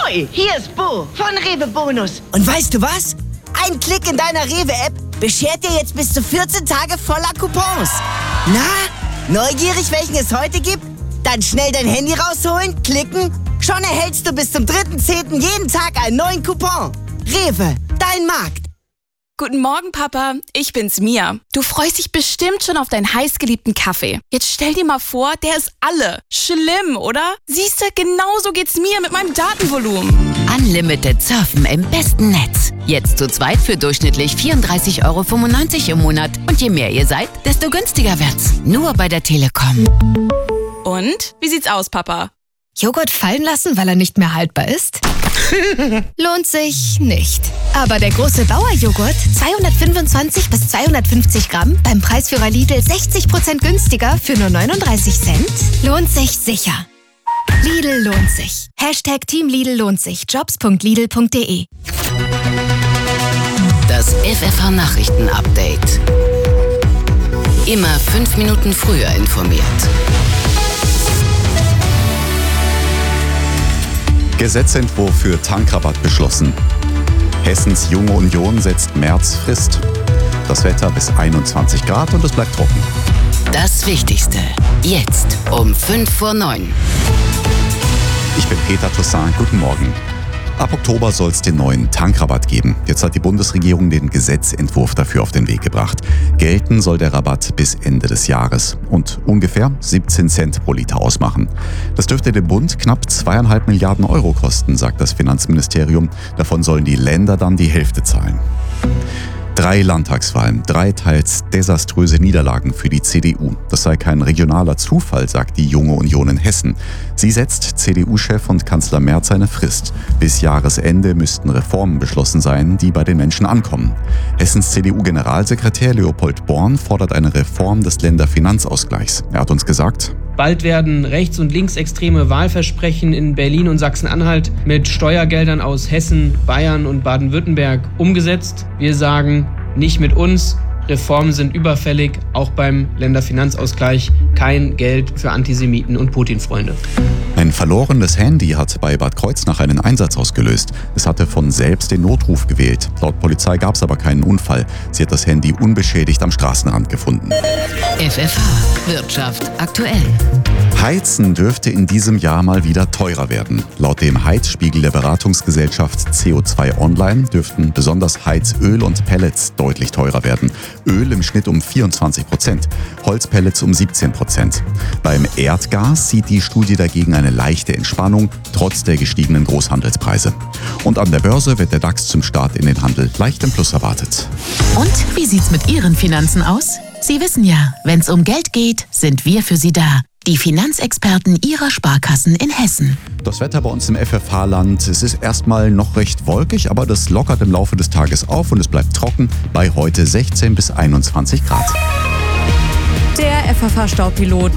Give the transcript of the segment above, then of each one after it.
Hoi, hier ist Bo von Rewe Bonus. Und weißt du was? Ein Klick in deiner Rewe-App beschert dir jetzt bis zu 14 Tage voller Coupons. Na, neugierig, welchen es heute gibt? Dann schnell dein Handy rausholen, klicken. Schon erhältst du bis zum 3.10. jeden Tag einen neuen Coupon. Rewe, dein Markt. Guten Morgen, Papa. Ich bin's, Mia. Du freust dich bestimmt schon auf deinen heißgeliebten Kaffee. Jetzt stell dir mal vor, der ist alle. Schlimm, oder? Siehste, genauso geht's mir mit meinem Datenvolumen. Unlimited Surfen im besten Netz. Jetzt zu zweit für durchschnittlich 34,95 € im Monat. Und je mehr ihr seid, desto günstiger wird's. Nur bei der Telekom. Und? Wie sieht's aus, Papa? Joghurt fallen lassen, weil er nicht mehr haltbar ist? Lohnt sich nicht. Aber der große Bauerjoghurt, 225 bis 250 Gramm, beim Preisführer Lidl 60% günstiger für nur 39 Cent, lohnt sich sicher. Lidl lohnt sich. Hashtag Team Lidl lohnt sich. Jobs.lidl.de. Das FFH-Nachrichten-Update. Immer 5 Minuten früher informiert. Gesetzentwurf für Tankrabatt beschlossen. Hessens Junge Union setzt Märzfrist. Das Wetter bis 21 Grad und es bleibt trocken. Das Wichtigste. Jetzt um 8:55. Ich bin Peter Toussaint. Guten Morgen. Ab Oktober soll es den neuen Tankrabatt geben. Jetzt hat die Bundesregierung den Gesetzentwurf dafür auf den Weg gebracht. Gelten soll der Rabatt bis Ende des Jahres und ungefähr 17 Cent pro Liter ausmachen. Das dürfte dem Bund knapp 2,5 Milliarden € kosten, sagt das Finanzministerium. Davon sollen die Länder dann die Hälfte zahlen. 3 Landtagswahlen, 3 teils desaströse Niederlagen für die CDU. Das sei kein regionaler Zufall, sagt die Junge Union in Hessen. Sie setzt CDU-Chef und Kanzler Merz eine Frist. Bis Jahresende müssten Reformen beschlossen sein, die bei den Menschen ankommen. Hessens CDU-Generalsekretär Leopold Born fordert eine Reform des Länderfinanzausgleichs. Er hat uns gesagt: Bald werden rechts- und linksextreme Wahlversprechen in Berlin und Sachsen-Anhalt mit Steuergeldern aus Hessen, Bayern und Baden-Württemberg umgesetzt. Wir sagen, nicht mit uns. Reformen sind überfällig, auch beim Länderfinanzausgleich. Kein Geld für Antisemiten und Putin-Freunde. Ein verlorenes Handy hat bei Bad Kreuznach einen Einsatz ausgelöst. Es hatte von selbst den Notruf gewählt. Laut Polizei gab es aber keinen Unfall. Sie hat das Handy unbeschädigt am Straßenrand gefunden. FFH Wirtschaft aktuell. Heizen dürfte in diesem Jahr mal wieder teurer werden. Laut dem Heizspiegel der Beratungsgesellschaft CO2 Online dürften besonders Heizöl und Pellets deutlich teurer werden. Öl im Schnitt um 24%, Holzpellets um 17%. Beim Erdgas sieht die Studie dagegen eine leichte Entspannung, trotz der gestiegenen Großhandelspreise. Und an der Börse wird der DAX zum Start in den Handel leicht im Plus erwartet. Und wie sieht's mit Ihren Finanzen aus? Sie wissen ja, wenn's um Geld geht, sind wir für Sie da. Die Finanzexperten Ihrer Sparkassen in Hessen. Das Wetter bei uns im FFH-Land, es ist erstmal noch recht wolkig, aber das lockert im Laufe des Tages auf und es bleibt trocken bei heute 16 bis 21 Grad. Der FFH-Staupilot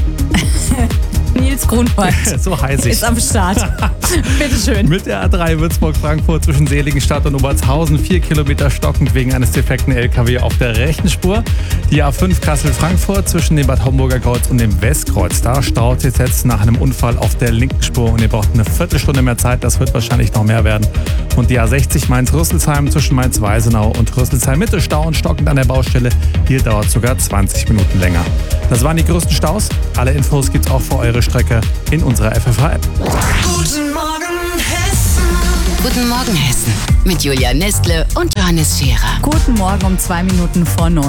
Nils Grunwald so heiß ist am Start. Bitteschön. Mit der A3 Würzburg-Frankfurt zwischen Seligenstadt und Obertshausen 4 Kilometer stockend wegen eines defekten LKW auf der rechten Spur. Die A5 Kassel-Frankfurt zwischen dem Bad Homburger Kreuz und dem Westkreuz. Da staut sich jetzt nach einem Unfall auf der linken Spur und ihr braucht eine Viertelstunde mehr Zeit. Das wird wahrscheinlich noch mehr werden. Und die A60 Mainz-Rüsselsheim zwischen Mainz-Weisenau und Rüsselsheim-Mitte Stau und stockend an der Baustelle. Hier dauert sogar 20 Minuten länger. Das waren die größten Staus. Alle Infos gibt's auch für eure Strecke in unserer FFH-App. Guten Morgen, Hessen. Guten Morgen, Hessen. Mit Julia Nestle und Johannes Scherer. Guten Morgen um 2 Minuten vor 9.